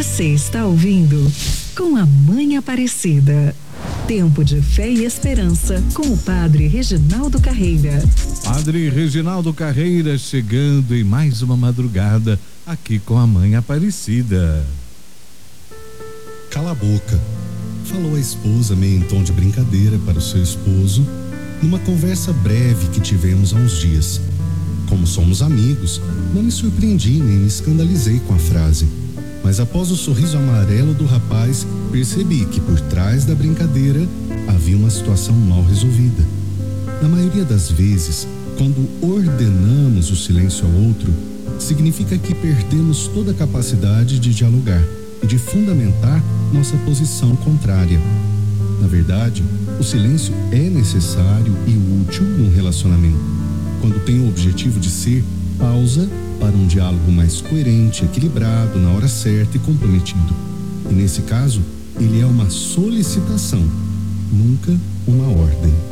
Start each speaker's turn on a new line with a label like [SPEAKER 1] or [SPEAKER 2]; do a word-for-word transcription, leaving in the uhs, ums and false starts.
[SPEAKER 1] Você está ouvindo Com a Mãe Aparecida. Tempo de fé e esperança com o Padre Reginaldo Carreira.
[SPEAKER 2] Padre Reginaldo Carreira chegando em mais uma madrugada aqui com a Mãe Aparecida.
[SPEAKER 3] Cala a boca, falou a esposa meio em tom de brincadeira para o seu esposo, numa conversa breve que tivemos há uns dias. Como somos amigos, não me surpreendi nem me escandalizei com a frase. Mas após o sorriso amarelo do rapaz, percebi que por trás da brincadeira havia uma situação mal resolvida. Na maioria das vezes, quando ordenamos o silêncio ao outro, significa que perdemos toda a capacidade de dialogar e de fundamentar nossa posição contrária. Na verdade, o silêncio é necessário e útil num relacionamento, quando tem o objetivo de ser pausa para um diálogo mais coerente, equilibrado, na hora certa e comprometido. E nesse caso, ele é uma solicitação, nunca uma ordem.